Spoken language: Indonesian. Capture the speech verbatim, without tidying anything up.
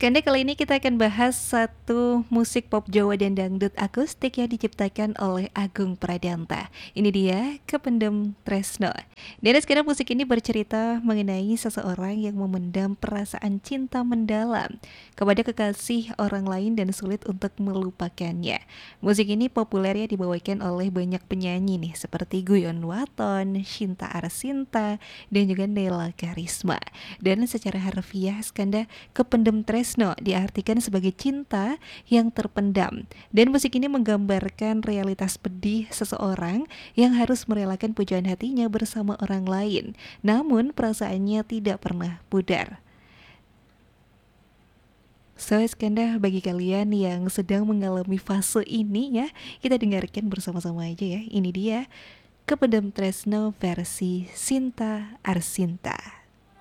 Skanda kali ini kita akan bahas satu musik pop Jawa dan dangdut akustik yang diciptakan oleh Agung Pradanta. Ini dia Kependem Tresno. Dan sekarang musik ini bercerita mengenai seseorang yang memendam perasaan cinta mendalam kepada kekasih orang lain dan sulit untuk melupakannya. Musik ini populer ya dibawakan oleh banyak penyanyi nih seperti Guyon Waton, Shinta Arsinta, dan juga Nela Karisma. Dan secara harfiah Skanda, Kependem Tresno diartikan sebagai cinta yang terpendam. Dan musik ini menggambarkan realitas pedih seseorang yang harus merelakan pujaan hatinya bersama orang lain. Namun perasaannya tidak pernah pudar. So, Skanda, bagi kalian yang sedang mengalami fase ini ya, kita dengarkan bersama-sama aja ya. Ini dia Kependem Tresno versi Shinta Arsinta.